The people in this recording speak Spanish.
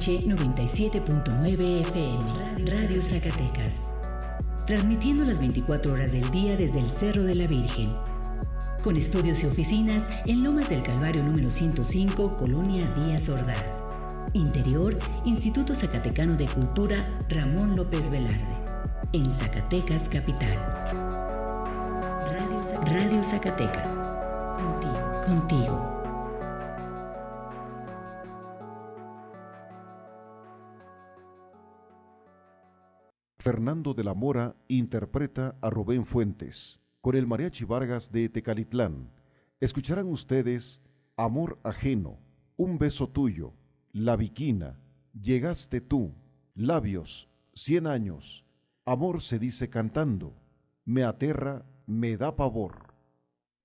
97.9 FM, Radio Zacatecas. Transmitiendo las 24 horas del día desde el Cerro de la Virgen. Con estudios y oficinas en Lomas del Calvario número 105, Colonia Díaz Ordaz. Interior, Instituto Zacatecano de Cultura Ramón López Velarde. En Zacatecas, capital. Radio Zacatecas. Contigo. Fernando de la Mora interpreta a Rubén Fuentes con el Mariachi Vargas de Tecalitlán. Escucharán ustedes Amor Ajeno, Un Beso Tuyo, La Viquina, Llegaste Tú, Labios, 100 años, Amor se dice cantando, Me aterra, me da pavor.